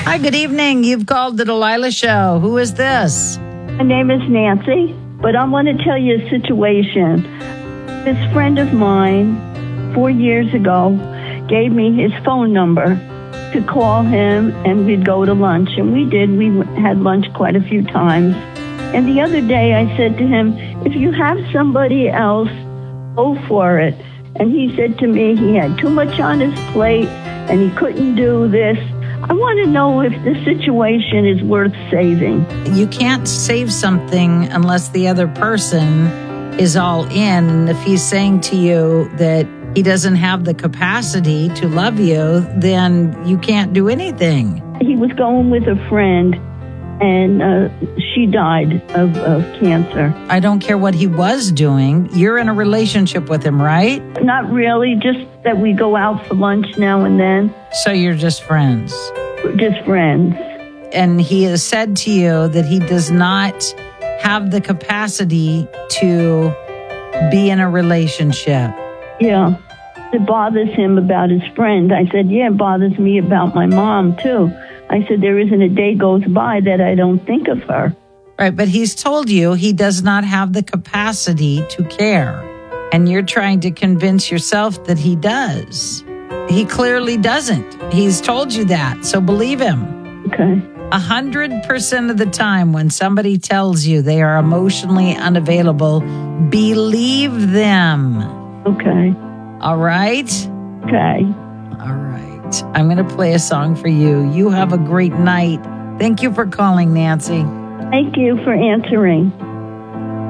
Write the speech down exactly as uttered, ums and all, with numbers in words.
Hi, good evening. You've called the Delilah Show. Who is this? My name is Nancy, but I want to tell you a situation. This friend of mine, four years ago, gave me his phone number to call him, and we'd go to lunch. And we did. We had lunch quite a few times. And the other day I said to him, if you have somebody else, go for it. And he said to me he had too much on his plate and he couldn't do this. I want to know if the situation is worth saving. You can't save something unless the other person is all in. And if he's saying to you that he doesn't have the capacity to love you, then you can't do anything. He was going with a friend, and uh, she died of, of cancer. I don't care what he was doing. You're in a relationship with him, right? Not really, just that we go out for lunch now and then. So you're just friends? We're just friends. And he has said to you that he does not have the capacity to be in a relationship. Yeah. It bothers him about his friend. I said, yeah, it bothers me about my mom, too. I said, there isn't a day goes by that I don't think of her. Right, but he's told you he does not have the capacity to care. And you're trying to convince yourself that he does. He clearly doesn't. He's told you that, so believe him. Okay. A hundred percent of the time when somebody tells you they are emotionally unavailable, believe them. Okay. All right? Okay. All right. I'm going to play a song for you. You have a great night. Thank you for calling, Nancy. Thank you for answering.